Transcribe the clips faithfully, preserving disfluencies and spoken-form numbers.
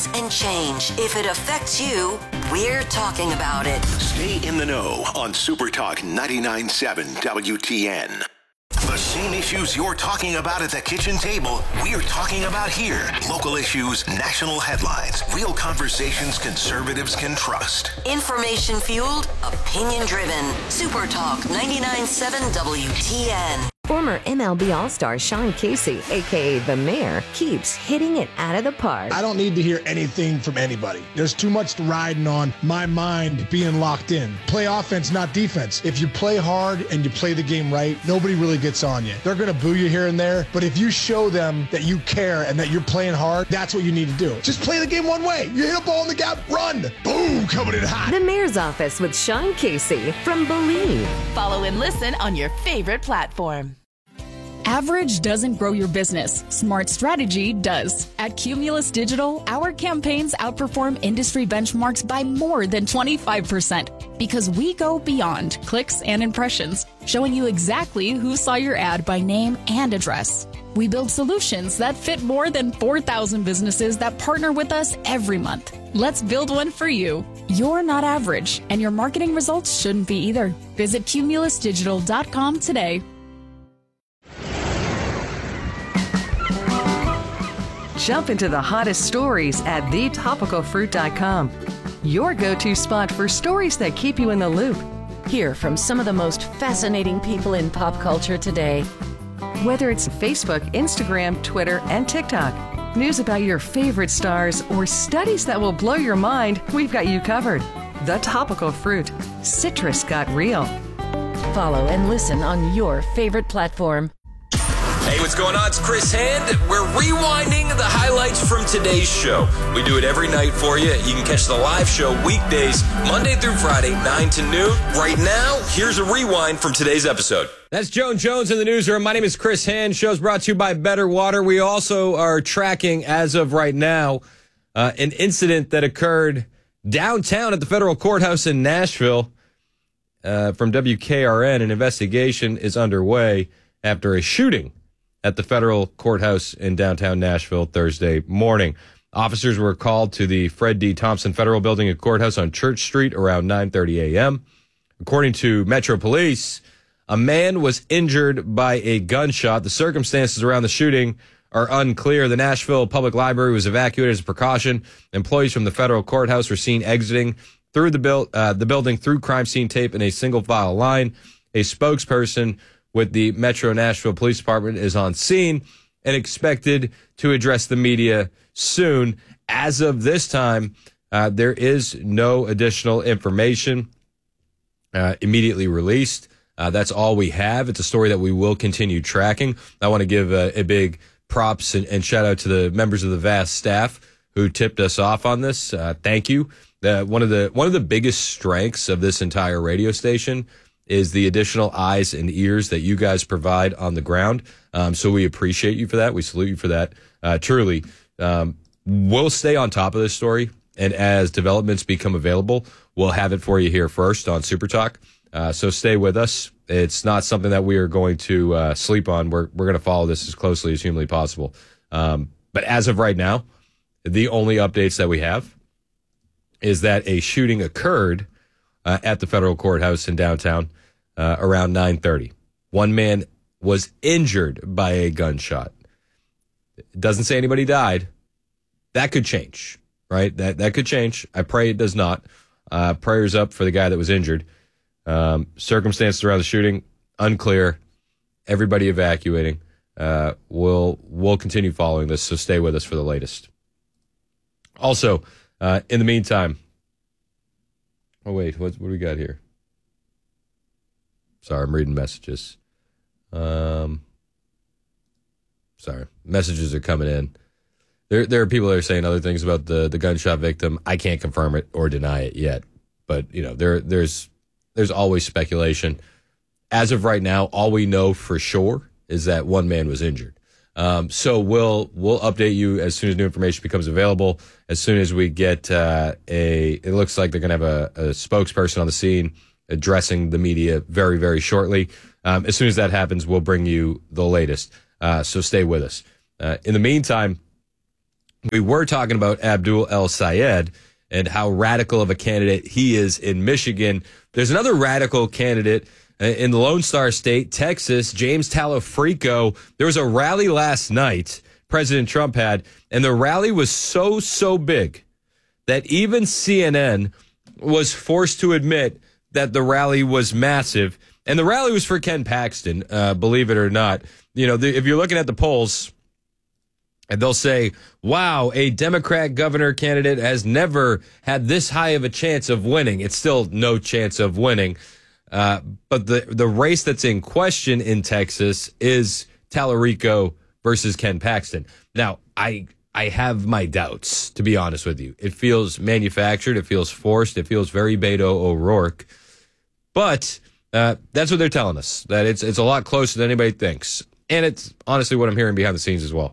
and change. If it affects you, we're talking about it. Stay in the know on Super Talk ninety-nine point seven W T N. The same issues you're talking about at the kitchen table, we're talking about here. Local issues, national headlines, real conversations conservatives can trust. Information fueled, opinion driven. Super Talk ninety-nine point seven W T N. Former M L B All-Star Sean Casey, a k a. The Mayor, keeps hitting it out of the park. I don't need to hear anything from anybody. There's too much riding on my mind being locked in. Play offense, not defense. If you play hard and you play the game right, nobody really gets on you. They're going to boo you here and there, but if you show them that you care and that you're playing hard, that's what you need to do. Just play the game one way. You hit a ball in the gap, run. Boom, coming in hot. The Mayor's Office with Sean Casey from Believe. Follow and listen on your favorite platform. Average doesn't grow your business. Smart strategy does. At Cumulus Digital, our campaigns outperform industry benchmarks by more than twenty-five percent because we go beyond clicks and impressions, showing you exactly who saw your ad by name and address. We build solutions that fit more than four thousand businesses that partner with us every month. Let's build one for you. You're not average, and your marketing results shouldn't be either. Visit cumulus digital dot com today. Jump into the hottest stories at the topical fruit dot com. Your go-to spot for stories that keep you in the loop. Hear from some of the most fascinating people in pop culture today. Whether it's Facebook, Instagram, Twitter, and TikTok, news about your favorite stars, or studies that will blow your mind, we've got you covered. The Topical Fruit. Citrus got real. Follow and listen on your favorite platform. Hey, what's going on? It's Chris Hand. We're rewinding the highlights from today's show. We do it every night for you. You can catch the live show weekdays, Monday through Friday, nine to noon. Right now, here's a rewind from today's episode. That's Joan Jones in the newsroom. My name is Chris Hand. Show's brought to you by Better Water. We also are tracking, as of right now, uh, an incident that occurred downtown at the federal courthouse in Nashville. Uh, from W K R N, an investigation is underway after a shooting at the federal courthouse in downtown Nashville Thursday morning. Officers were called to the Fred D. Thompson Federal Building and Courthouse on Church Street around nine thirty a.m. According to Metro Police, a man was injured by a gunshot. The circumstances around the shooting are unclear. The Nashville Public Library was evacuated as a precaution. Employees from the federal courthouse were seen exiting through the, build, uh, the building through crime scene tape in a single file line. A spokesperson with the Metro Nashville Police Department is on scene and expected to address the media soon. As of this time, uh, there is no additional information uh, immediately released. Uh, that's all we have. It's a story that we will continue tracking. I want to give a, a big props and, and shout out to the members of the vast staff who tipped us off on this. Uh, thank you. Uh, one of the one of the biggest strengths of this entire radio station is the additional eyes and ears that you guys provide on the ground. Um, so we appreciate you for that. We salute you for that. Uh, truly, um, we'll stay on top of this story. And as developments become available, we'll have it for you here first on Super Talk. Uh, so stay with us. It's not something that we are going to uh, sleep on. We're, we're going to follow this as closely as humanly possible. Um, but as of right now, the only updates that we have is that a shooting occurred uh, at the federal courthouse in downtown Uh, around nine thirty. One man was injured by a gunshot. It doesn't say anybody died. That could change, right? That that could change. I pray it does not. Uh, prayers up for the guy that was injured. Um, circumstances around the shooting, unclear. Everybody evacuating. Uh, we'll, we'll continue following this, so stay with us for the latest. Also, uh, in the meantime, oh, wait, what, what do we got here? Sorry, I'm reading messages. Um, sorry, messages are coming in. There, there are people that are saying other things about the, the gunshot victim. I can't confirm it or deny it yet, but you know, there, there's, there's always speculation. As of right now, all we know for sure is that one man was injured. Um, so we'll, we'll update you as soon as new information becomes available. As soon as we get uh, a, it looks like they're going to have a, a spokesperson on the scene addressing the media very, very shortly. Um, as soon as that happens, we'll bring you the latest. Uh, so stay with us. Uh, in the meantime, we were talking about Abdul El-Sayed and how radical of a candidate he is in Michigan. There's another radical candidate in the Lone Star State, Texas, James Talafrico. There was a rally last night President Trump had, and the rally was so, so big that even C N N was forced to admit that the rally was massive. And the rally was for Ken Paxton, uh, believe it or not. You know, the, if you're looking at the polls, and they'll say, wow, a Democrat governor candidate has never had this high of a chance of winning. It's still no chance of winning. Uh, but the, the race that's in question in Texas is Talarico versus Ken Paxton. Now, I I have my doubts, to be honest with you. It feels manufactured. It feels forced. It feels very Beto O'Rourke. But uh, that's what they're telling us, that it's it's a lot closer than anybody thinks. And it's honestly what I'm hearing behind the scenes as well.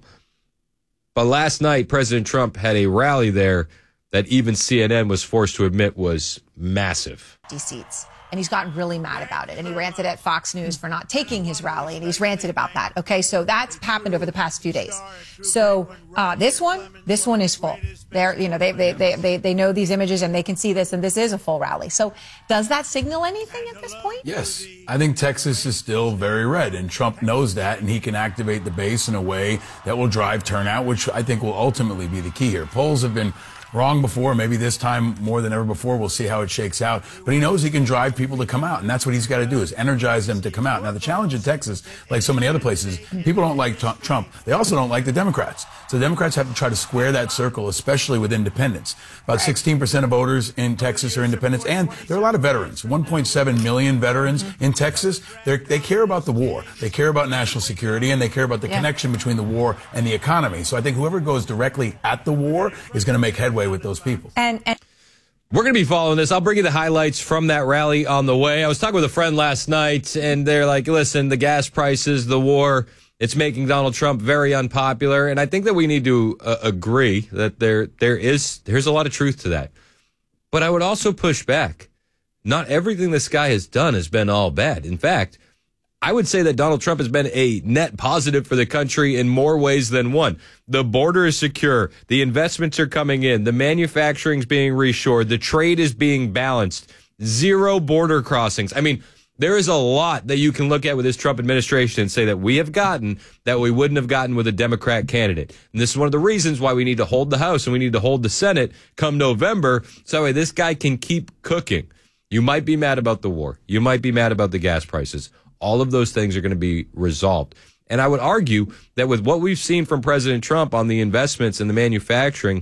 But last night, President Trump had a rally there that even C N N was forced to admit was massive. Seats. And he's gotten really mad about it. And he ranted at Fox News for not taking his rally. And he's ranted about that. Okay, so that's happened over the past few days. So uh, this one, this one is full. They're, you know, they, they, they, they, they know these images and they can see this, and this is a full rally. So does that signal anything at this point? Yes. I think Texas is still very red, and Trump knows that, and he can activate the base in a way that will drive turnout, which I think will ultimately be the key here. Polls have been wrong before. Maybe this time more than ever before. We'll see how it shakes out. But he knows he can drive people to come out, and that's what he's got to do, is energize them to come out. Now, the challenge in Texas, like so many other places, people don't like t- Trump. They also don't like the Democrats. So Democrats have to try to square that circle, especially with independents. About sixteen percent of voters in Texas are independents, and there are a lot of veterans. one point seven million veterans in Texas. They're, they care about the war. They care about national security, and they care about the yeah. connection between the war and the economy. So I think whoever goes directly at the war is going to make headway with those people. And, and we're going to be following this. I'll bring you the highlights from that rally on the way. I was talking with a friend last night, and they're like, listen, the gas prices, the war, it's making Donald Trump very unpopular. And I think that we need to uh, agree that there there is there's a lot of truth to that. But I would also push back. Not everything this guy has done has been all bad. In fact, I would say that Donald Trump has been a net positive for the country in more ways than one. The border is secure. The investments are coming in. The manufacturing is being reshored. The trade is being balanced. Zero border crossings. I mean, there is a lot that you can look at with this Trump administration and say that we have gotten that we wouldn't have gotten with a Democrat candidate. And this is one of the reasons why we need to hold the House and we need to hold the Senate come November, so that way this guy can keep cooking. You might be mad about the war. You might be mad about the gas prices. All of those things are going to be resolved. And I would argue that with what we've seen from President Trump on the investments and the manufacturing,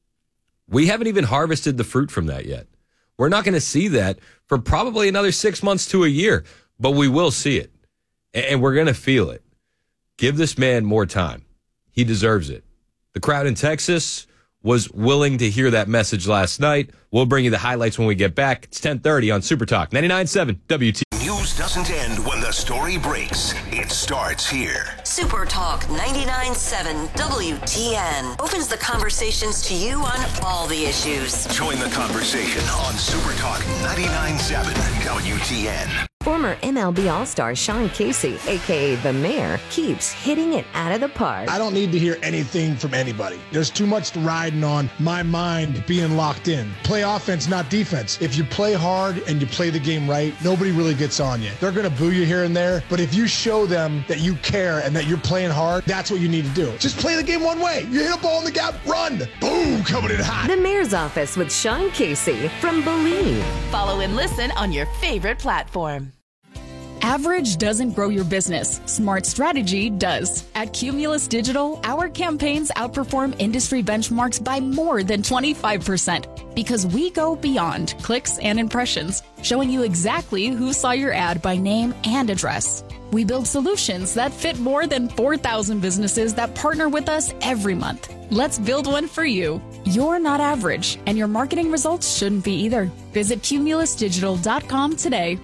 we haven't even harvested the fruit from that yet. We're not going to see that for probably another six months to a year, but we will see it. And we're going to feel it. Give this man more time. He deserves it. The crowd in Texas was willing to hear that message last night. We'll bring you the highlights when we get back. It's ten thirty on Super Talk ninety-nine point seven W T. News doesn't end when the story breaks. It starts here. Super Talk ninety-nine point seven W T N opens the conversations to you on all the issues. Join the conversation on Super Talk ninety-nine point seven W T N. Former M L B All-Star Sean Casey, a k a. The Mayor, keeps hitting it out of the park. I don't need to hear anything from anybody. There's too much riding on my mind being locked in. Play offense, not defense. If you play hard and you play the game right, nobody really gets on you. They're going to boo you here and there, but if you show them that you care and that you're playing hard, that's what you need to do. Just play the game one way. You hit a ball in the gap, run. Boom, coming in hot. The Mayor's Office with Sean Casey from Believe. Follow and listen on your favorite platform. Average doesn't grow your business. Smart strategy does. At Cumulus Digital, our campaigns outperform industry benchmarks by more than twenty-five percent because we go beyond clicks and impressions, showing you exactly who saw your ad by name and address. We build solutions that fit more than four thousand businesses that partner with us every month. Let's build one for you. You're not average, and your marketing results shouldn't be either. Visit cumulus digital dot com today.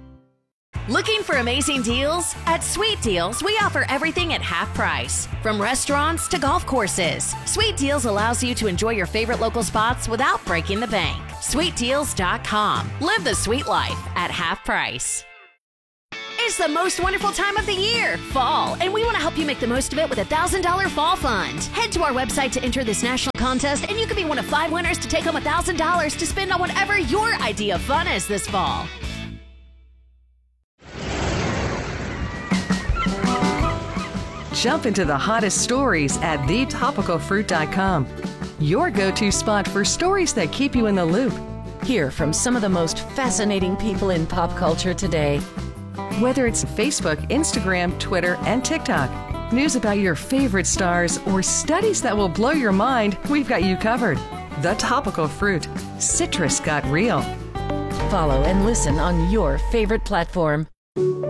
Looking for amazing deals? At Sweet Deals, we offer everything at half price. From restaurants to golf courses, Sweet Deals allows you to enjoy your favorite local spots without breaking the bank. sweet deals dot com. Live the sweet life at half price. It's the most wonderful time of the year, fall, and we want to help you make the most of it with a one thousand dollars Fall Fund. Head to our website to enter this national contest, and you could be one of five winners to take home one thousand dollars to spend on whatever your idea of fun is this fall. Jump into the hottest stories at the topical fruit dot com. Your go-to spot for stories that keep you in the loop. Hear from some of the most fascinating people in pop culture today. Whether it's Facebook, Instagram, Twitter, and TikTok, news about your favorite stars, or studies that will blow your mind, we've got you covered. The Topical Fruit. Citrus got real. Follow and listen on your favorite platform.